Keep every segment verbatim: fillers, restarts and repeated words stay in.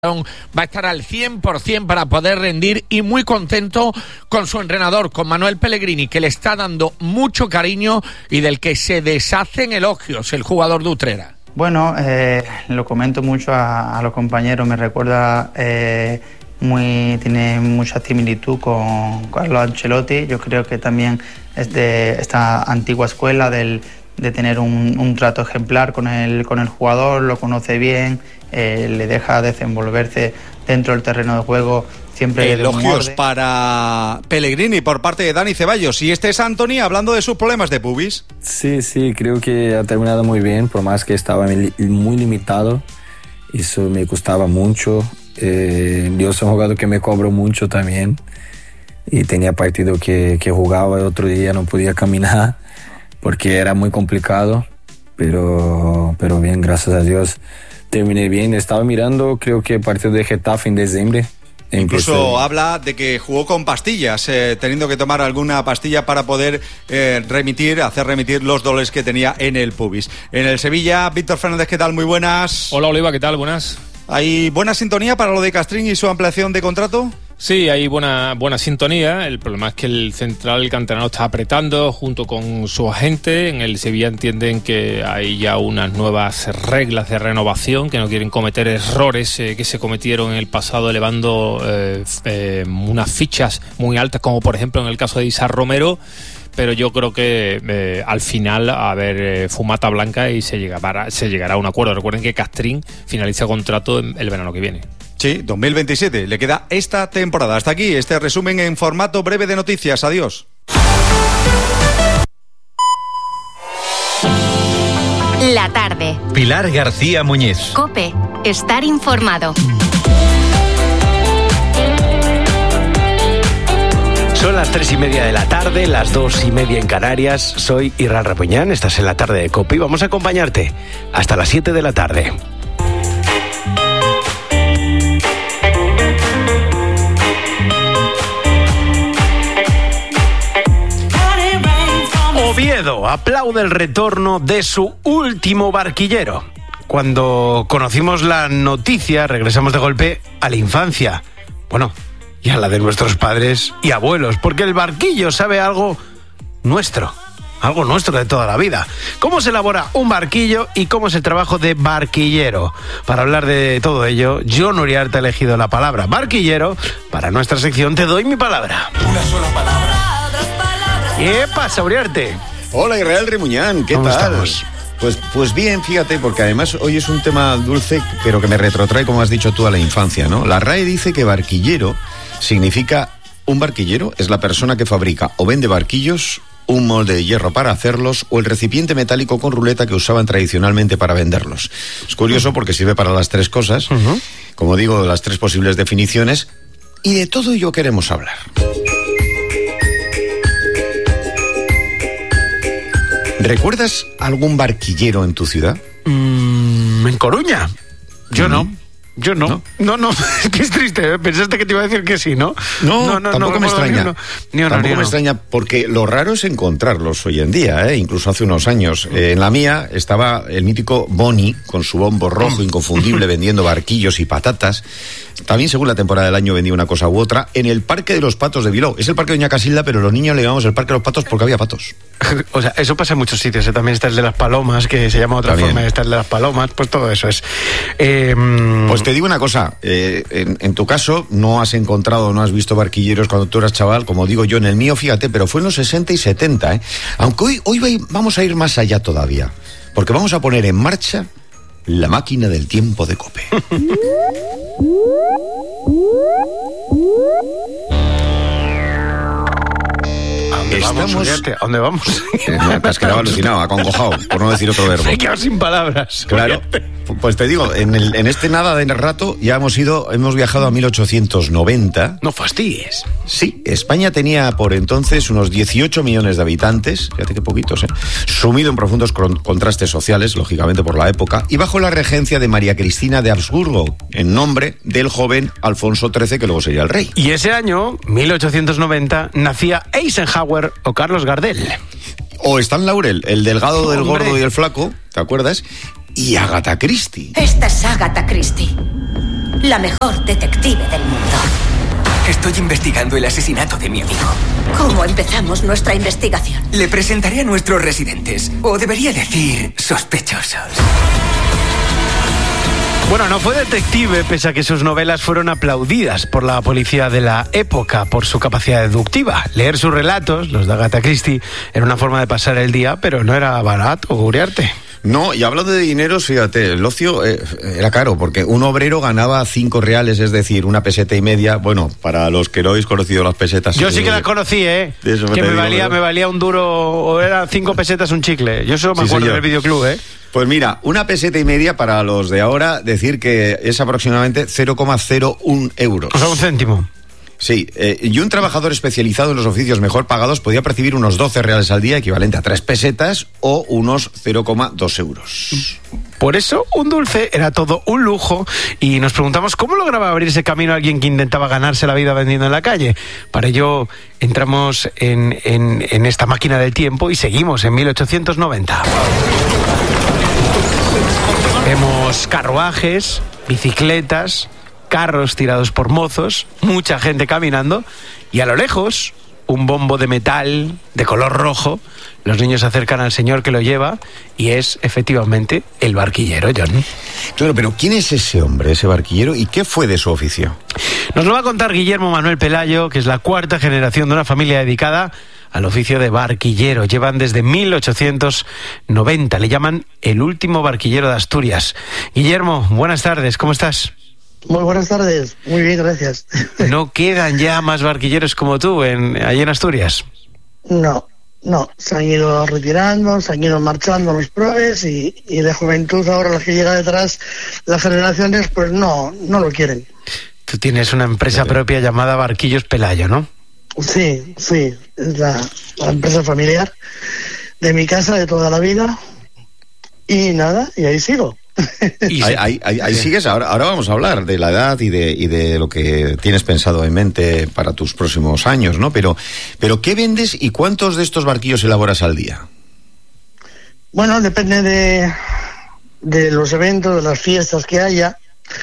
va a estar al cien por ciento para poder rendir y muy contento con su entrenador, con Manuel Pellegrini, que le está dando mucho cariño y del que se deshacen elogios el jugador de Utrera. Bueno, eh, lo comento mucho a, a los compañeros, me recuerda, eh, muy, tiene mucha similitud con Carlo Ancelotti. Yo creo que también es de esta antigua escuela del, de tener un, un trato ejemplar con el, con el jugador, lo conoce bien, eh, le deja desenvolverse dentro del terreno de juego. Siempre elogios para Pellegrini por parte de Dani Ceballos. Y este es Antony hablando de sus problemas de pubis. Sí, sí, creo que ha terminado muy bien, por más que estaba muy limitado. Eso me costaba mucho. Eh, yo soy un jugador que me cobro mucho también. Y tenía partido que, que jugaba el otro día, no podía caminar porque era muy complicado. Pero, pero bien, gracias a Dios, terminé bien. Estaba mirando, creo que el partido de Getafe en diciembre. Incluso Empecé. habla de que jugó con pastillas, eh, teniendo que tomar alguna pastilla para poder eh, remitir, hacer remitir los dolores que tenía en el pubis. En el Sevilla, Víctor Fernández, ¿qué tal? Muy buenas. Hola, Oliva, ¿qué tal? Buenas. ¿Hay buena sintonía para lo de Castrín y su ampliación de contrato? Sí, hay buena buena sintonía. El problema es que el central canterano está apretando junto con su agente. En el Sevilla entienden que hay ya unas nuevas reglas de renovación, que no quieren cometer errores eh, que se cometieron en el pasado, elevando eh, eh, unas fichas muy altas, como por ejemplo en el caso de Isa Romero. Pero yo creo que eh, al final a haber eh, fumata blanca y se llegará, se llegará a un acuerdo. Recuerden que Castrín finaliza contrato el verano que viene. Sí, dos mil veintisiete. Le queda esta temporada. Hasta aquí este resumen en formato breve de noticias. Adiós. La tarde. Pilar García Muñiz. COPE. Estar informado. Son las tres y media de la tarde, las dos y media en Canarias. Soy Irán Rapuñán, estás en la tarde de COPE y vamos a acompañarte hasta las siete de la tarde. Oviedo aplaude el retorno de su último barquillero. Cuando conocimos la noticia, regresamos de golpe a la infancia. Bueno, y a la de nuestros padres y abuelos, porque el barquillo sabe algo nuestro, algo nuestro de toda la vida. ¿Cómo se elabora un barquillo y cómo es el trabajo de barquillero? Para hablar de todo ello, Jon Uriarte ha elegido la palabra barquillero. Para nuestra sección Te doy mi palabra. Una sola palabra. ¿Qué pasa, Uriarte? Hola, Israel Remuñán, ¿qué ¿Cómo tal? estamos? Pues, pues bien, fíjate, porque además hoy es un tema dulce, pero que me retrotrae, como has dicho tú, a la infancia, ¿no? La R A E dice que barquillero significa, un barquillero es la persona que fabrica o vende barquillos, un molde de hierro para hacerlos o el recipiente metálico con ruleta que usaban tradicionalmente para venderlos. Es curioso porque sirve para las tres cosas, uh-huh. Como digo, las tres posibles definiciones, y de todo ello queremos hablar. ¿Recuerdas algún barquillero en tu ciudad? Mm, ¿En Coruña? Yo ¿Mm? no. Yo no. No, no, no. Es que es triste, ¿eh? Pensaste que te iba a decir que sí, ¿no? No, no, no tampoco no, me extraña. Ni ni tampoco ni me no. extraña, porque lo raro es encontrarlos hoy en día, ¿eh? Incluso hace unos años. Eh, en la mía estaba el mítico Boni, con su bombo rojo inconfundible, vendiendo barquillos y patatas. También, según la temporada del año, vendía una cosa u otra. En el Parque de los Patos de Bilbao. Es el Parque de Doña Casilda, pero los niños le llamamos el Parque de los Patos porque había patos. O sea, eso pasa en muchos sitios, ¿eh? También está el de las palomas, que se llama de otra También. forma, está el de las palomas, pues todo eso es. Eh, pues te digo una cosa, eh, en, en tu caso no has encontrado, no has visto barquilleros cuando tú eras chaval, como digo yo, en el mío, fíjate, pero fue en los sesenta y setenta, ¿eh? Aunque hoy, hoy vamos a ir más allá todavía, porque vamos a poner en marcha la máquina del tiempo de COPE. Estamos... Vamos, ¿a dónde vamos? Eh, no, te has quedado alucinado, acongojado, por no decir otro verbo. Me he quedado sin palabras. Claro, pues te digo, en, el, en este nada de rato ya hemos ido, hemos viajado a mil ochocientos noventa. No fastidies. Sí, España tenía por entonces unos dieciocho millones de habitantes, fíjate qué poquitos, ¿eh? Sumido en profundos contrastes sociales, lógicamente por la época, y bajo la regencia de María Cristina de Habsburgo, en nombre del joven Alfonso trece, que luego sería el rey. Y ese año, mil ochocientos noventa, nacía Eisenhower o Carlos Gardel. O Stan Laurel, el delgado ¡Hombre! del gordo y el flaco, ¿te acuerdas? Y Agatha Christie. Esta es Agatha Christie. la mejor detective del mundo. Estoy investigando el asesinato de mi amigo. ¿Cómo empezamos nuestra investigación? Le presentaré a nuestros residentes, o debería decir, sospechosos. Bueno, no fue detective, pese a que sus novelas fueron aplaudidas por la policía de la época por su capacidad deductiva. Leer sus relatos, los de Agatha Christie, era una forma de pasar el día, pero no era barato, Uriarte. No, y hablando de dineros, fíjate, el ocio eh, era caro, porque un obrero ganaba cinco reales, es decir, una peseta y media. Bueno, para los que no habéis conocido las pesetas... Yo eh, sí que las conocí, ¿eh? De eso me que te me digo, valía, ¿no? me valía un duro, o eran cinco pesetas un chicle. Yo solo me Sí, acuerdo señor. del videoclub, ¿eh? Pues mira, una peseta y media para los de ahora, decir que es aproximadamente cero coma cero uno euros. O sea, un céntimo. Sí, eh, y un trabajador especializado en los oficios mejor pagados podía percibir unos doce reales al día, equivalente a tres pesetas, o unos cero coma dos euros. Por eso, un dulce era todo un lujo, y nos preguntamos cómo lograba abrirse camino a alguien que intentaba ganarse la vida vendiendo en la calle. Para ello, entramos en, en, en esta máquina del tiempo y seguimos en mil ochocientos noventa. Vemos carruajes, bicicletas, carros tirados por mozos, mucha gente caminando, y a lo lejos, un bombo de metal de color rojo. Los niños se acercan al señor que lo lleva y es efectivamente el barquillero, John. Claro, pero ¿quién es ese hombre, ese barquillero, y qué fue de su oficio? Nos lo va a contar Guillermo Manuel Pelayo, que es la cuarta generación de una familia dedicada al oficio de barquillero. Llevan desde mil ochocientos noventa, le llaman el último barquillero de Asturias. Guillermo, buenas tardes, ¿cómo estás? Muy buenas tardes, muy bien, gracias. ¿No quedan ya más barquilleros como tú en, allí en Asturias? No, no, se han ido retirando, se han ido marchando los probes y, y de juventud ahora las que llega detrás, las generaciones, pues no, no lo quieren. Tú tienes una empresa propia llamada Barquillos Pelayo, ¿no? Sí, sí, es la, la empresa familiar de mi casa de toda la vida y nada, y ahí sigo. Ahí, ahí, ahí, ahí sigues. Ahora, ahora vamos a hablar de la edad y de, y de lo que tienes pensado en mente para tus próximos años, ¿no? Pero, pero ¿qué vendes y cuántos de estos barquillos elaboras al día? Bueno, depende de, de los eventos, de las fiestas que haya.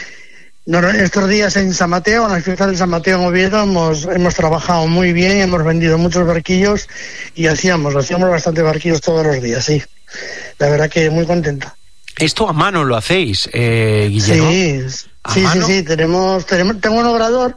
No, estos días en San Mateo, en las fiestas de San Mateo en Oviedo, hemos, hemos trabajado muy bien, hemos vendido muchos barquillos y hacíamos, hacíamos bastante barquillos todos los días, sí. La verdad que muy contenta. Esto a mano lo hacéis, eh, Guillermo. Sí, sí, sí, sí, tenemos, tenemos, tengo un obrador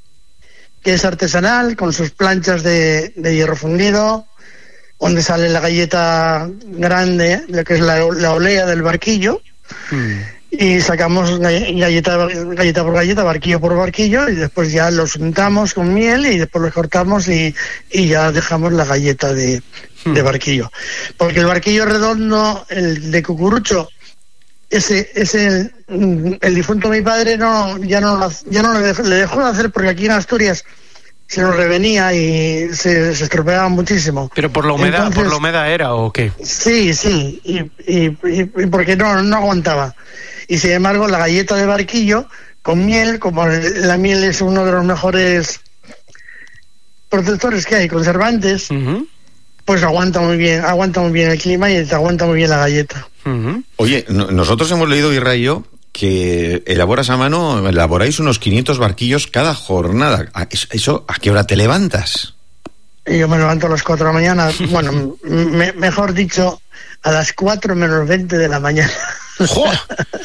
que es artesanal, con sus planchas de, de hierro fundido, donde sale la galleta grande, lo que es la, la olea del barquillo, mm. y sacamos galleta, galleta por galleta, barquillo por barquillo, y después ya los untamos con miel y después los cortamos y, y ya dejamos la galleta de, mm. de barquillo. Porque el barquillo redondo, el de cucurucho, ese ese el difunto de mi padre no ya no ya no le dejó, le dejó de hacer porque aquí en Asturias se nos revenía y se, se estropeaba muchísimo. Pero por la humedad, Entonces, por la humedad era o qué? Sí, sí, y, y, y, y porque no no aguantaba. Y sin embargo la galleta de barquillo con miel, como la miel es uno de los mejores protectores que hay, conservantes, uh-huh. pues aguanta muy bien, aguanta muy bien el clima y te aguanta muy bien la galleta. Uh-huh. Oye, no, nosotros hemos leído, Israel y yo, que elaboras a mano, elaboráis unos quinientos barquillos cada jornada. ¿Eso a qué hora te levantas? Yo me levanto a las cuatro de la mañana, bueno, me, mejor dicho, a las cuatro menos veinte de la mañana. ¡Joder!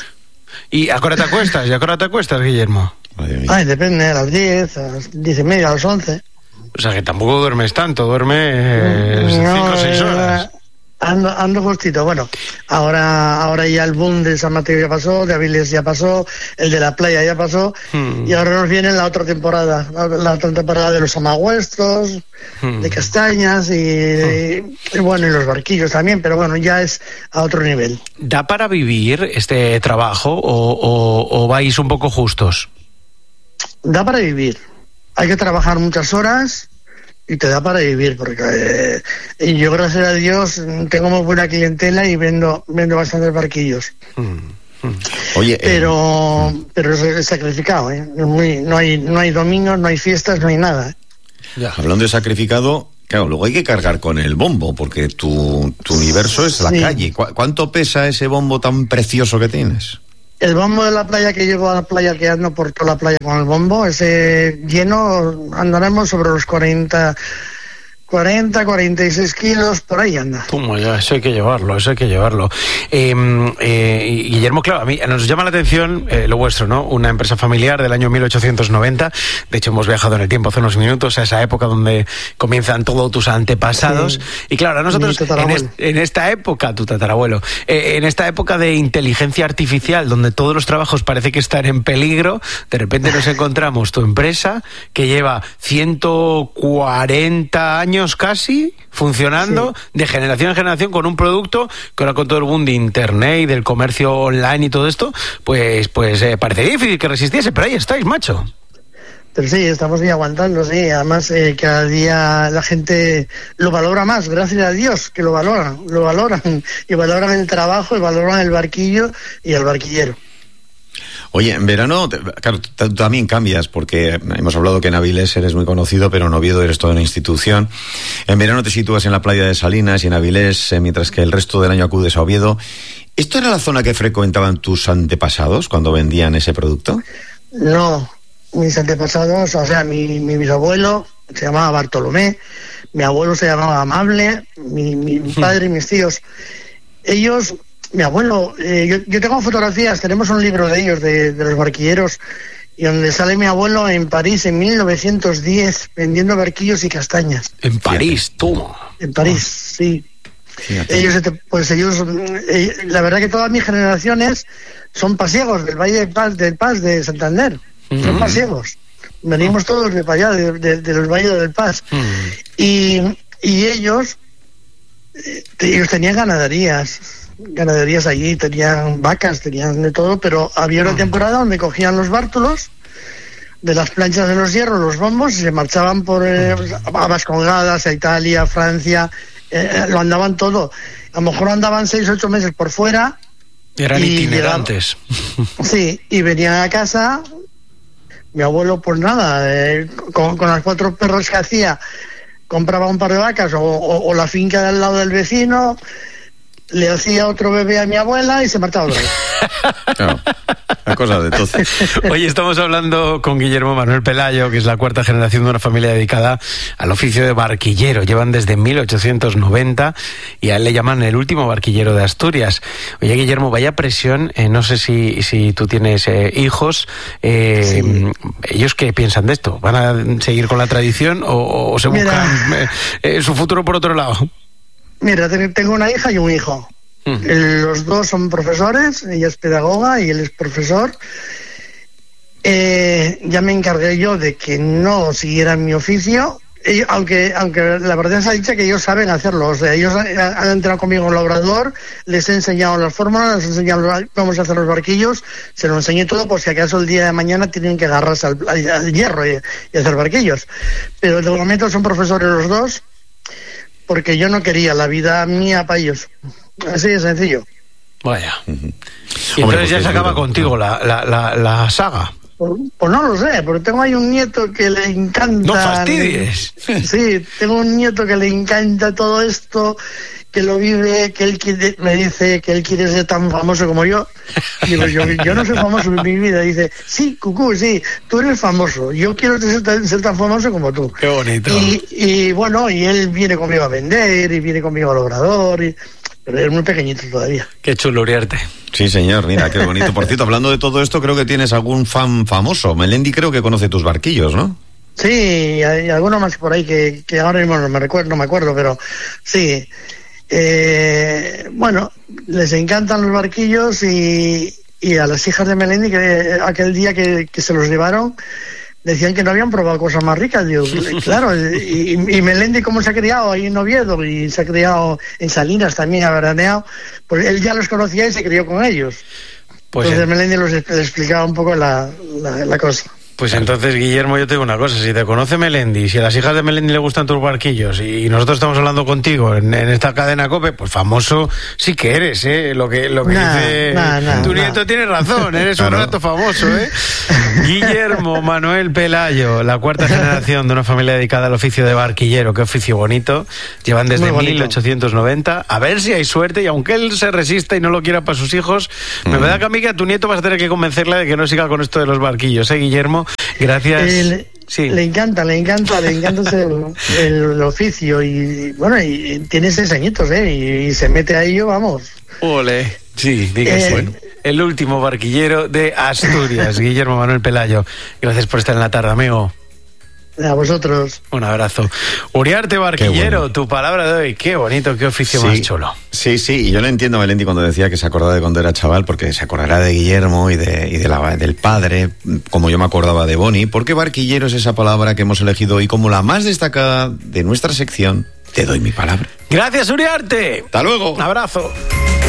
¿Y a qué hora te acuestas? ¿Y a qué hora te acuestas, Guillermo? Ay, depende, a las diez, a las diez y media, a las once. O sea que tampoco duermes tanto, duermes cinco o seis horas. Ando, ando justito. Bueno, ahora ahora ya el boom de San Mateo ya pasó, de Avilés ya pasó, el de la playa ya pasó, hmm. y ahora nos viene la otra temporada, la, la otra temporada de los amagüestos, hmm. de castañas y, hmm. y, y bueno, y los barquillos también, pero bueno, ya es a otro nivel. ¿Da para vivir este trabajo o, o, o vais un poco justos? Da para vivir. Hay que trabajar muchas horas y te da para vivir, porque eh, y yo, gracias a Dios, tengo muy buena clientela y vendo vendo bastantes barquillos. Mm, mm. Oye, pero eh, pero es sacrificado, ¿eh? Muy, no hay no hay domingos, no hay fiestas, no hay nada. ¿eh? Ya. Hablando de sacrificado, claro, luego hay que cargar con el bombo, porque tu, tu universo es la sí. calle. ¿Cu- ¿Cuánto pesa ese bombo tan precioso que tienes? El bombo de la playa, que llego a la playa, que ando por toda la playa con el bombo, ese lleno andaremos sobre los cuarenta, cuarenta, cuarenta y seis kilos, por ahí anda. Toma ya, eso hay que llevarlo, eso hay que llevarlo. Eh, eh, Guillermo, claro, a mí nos llama la atención eh, lo vuestro, ¿no? Una empresa familiar del año mil ochocientos noventa. De hecho, hemos viajado en el tiempo hace unos minutos a esa época donde comienzan todos tus antepasados. Sí. Y claro, a nosotros, en, est en esta época, tu tatarabuelo, eh, en esta época de inteligencia artificial, donde todos los trabajos parece que están en peligro, de repente nos encontramos tu empresa, que lleva ciento cuarenta años casi funcionando, sí, de generación en generación, con un producto que ahora, con todo el boom de internet y del comercio online y todo esto, pues pues eh, parecería difícil que resistiese, pero ahí estáis, macho. Pero sí, estamos ahí aguantando, sí. Además, eh, cada día la gente lo valora más, gracias a Dios que lo valoran, lo valoran, y valoran el trabajo, y valoran el barquillo y el barquillero. Oye, en verano, claro, tú también cambias, porque hemos hablado que en Avilés eres muy conocido, pero en Oviedo eres toda una institución. En verano te sitúas en la playa de Salinas y en Avilés, eh, mientras que el resto del año acudes a Oviedo. ¿Esto era la zona que frecuentaban tus antepasados cuando vendían ese producto? No, mis antepasados, o sea, mi, mi bisabuelo se llamaba Bartolomé, mi abuelo se llamaba Amable, mi, mi padre y mis tíos. Ellos... Mi abuelo, eh, yo, yo tengo fotografías, tenemos un libro de ellos, de, de los barquilleros, y donde sale mi abuelo en París en mil novecientos diez vendiendo barquillos y castañas. En París, toma. En París, sí. Fíjate. Ellos, pues ellos, eh, la verdad que todas mis generaciones son pasiegos del Valle del Paz, del Paz de Santander, mm. son pasiegos. Venimos todos de para allá, de, de, de los Valles del Paz. Mm. Y, y ellos, eh, ellos tenían ganaderías. ganaderías allí, tenían vacas, tenían de todo, pero había una temporada donde cogían los bártulos de las planchas de los hierros, los bombos, y se marchaban por eh, a Vascongadas, a Italia, a Francia, eh, lo andaban todo. A lo mejor andaban seis, ocho meses por fuera. Eran y itinerantes. Llegaban, sí, y venían a casa, mi abuelo, pues nada, eh, con, con las cuatro perros que hacía, compraba un par de vacas o, o, o la finca del lado del vecino, le hacía otro bebé a mi abuela y se marchaba otra vez. Claro, la cosa de todo. Hoy estamos hablando con Guillermo Manuel Pelayo, que es la cuarta generación de una familia dedicada al oficio de barquillero. Llevan desde mil ochocientos noventa y a él le llaman el último barquillero de Asturias. Oye, Guillermo, vaya presión. Eh, no sé si, si tú tienes eh, hijos. Eh, sí. ¿Ellos qué piensan de esto? ¿Van a seguir con la tradición o, o se buscan eh, eh, su futuro por otro lado? Mira, tengo una hija y un hijo. Uh-huh. Los dos son profesores, ella es pedagoga y él es profesor. Eh, ya me encargué yo de que no siguieran mi oficio, y, aunque aunque la verdad se ha dicho que ellos saben hacerlo. O sea, ellos han entrado conmigo en el obrador, les he enseñado las fórmulas, les he enseñado cómo se hacen los barquillos, se lo enseñé todo por si acaso el día de mañana tienen que agarrarse al, al, al hierro y, y hacer barquillos. Pero de momento son profesores los dos, porque yo no quería la vida mía para ellos. Así de sencillo. Vaya. Uh-huh. Y entonces ya se acaba contigo la, la, la, la saga. Pues, pues no lo sé, porque tengo ahí un nieto que le encanta... ¡No fastidies! Sí, tengo un nieto que le encanta todo esto, que lo vive, que él quiere, me dice que él quiere ser tan famoso como yo. Digo, yo, yo no soy famoso en mi vida. Dice, sí, Cucú, sí, tú eres famoso, yo quiero ser tan, ser tan famoso como tú. ¡Qué bonito! Y, y bueno, y él viene conmigo a vender, y viene conmigo al obrador, y... pero es muy pequeñito todavía. Qué chulo, Uriarte. Sí, señor, mira, qué bonito. Por cierto, hablando de todo esto, creo que tienes algún fan famoso. Melendi creo que conoce tus barquillos, ¿no? Sí, hay alguno más por ahí que, que ahora mismo no me recuerdo, no me acuerdo, pero sí. Eh, bueno, les encantan los barquillos y, y a las hijas de Melendi, que aquel día que, que se los llevaron, decían que no habían probado cosas más ricas. Digo, claro, y, y Melendi, como se ha criado ahí en Oviedo y se ha criado en Salinas también, ha veraneado, pues él ya los conocía y se crió con ellos. Pues entonces eh. Melendi los, les explicaba un poco la, la, la cosa. Pues entonces, Guillermo, yo te digo una cosa, si te conoce Melendi, si a las hijas de Melendi le gustan tus barquillos y nosotros estamos hablando contigo en, en esta cadena COPE, pues famoso sí que eres, ¿eh? Lo que, lo que nah, dice nah, nah, tu nah. nieto tiene razón, eres Claro. un rato famoso, ¿eh? Guillermo Manuel Pelayo, la cuarta generación de una familia dedicada al oficio de barquillero, qué oficio bonito, llevan desde Muy bonito. mil ochocientos noventa, a ver si hay suerte, y aunque él se resista y no lo quiera para sus hijos, me Mm. da que a mí que a tu nieto vas a tener que convencerle de que no siga con esto de los barquillos, ¿eh, Guillermo? Gracias. Eh, le, Sí. le encanta, le encanta, le encanta el, el, el oficio y bueno, y, y tiene seis añitos, ¿eh? Y, y se mete a ello, vamos. Ole. Sí, dígase. Eh, Bueno, el último barquillero de Asturias, Guillermo Manuel Pelayo. Gracias por estar en la tarde, amigo. A vosotros. Un abrazo. Uriarte Barquillero, bueno. tu palabra de hoy. Qué bonito, qué oficio Sí, más chulo. Sí, sí, y yo le entiendo a Melendi cuando decía que se acordaba de cuando era chaval, porque se acordará de Guillermo y, de, y de la, del padre, como yo me acordaba de Boni, porque barquillero es esa palabra que hemos elegido hoy como la más destacada de nuestra sección. Te doy mi palabra. Gracias, Uriarte. Hasta luego. Un abrazo.